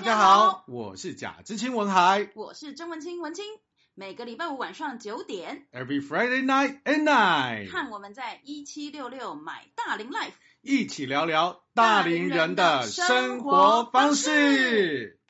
大家好，我是贾知青文海， 我是曾文清文清。每个礼拜五晚上9点 Every Friday night at night， 看我们在1766买大龄 Life， 一起聊聊大龄人的生活方式。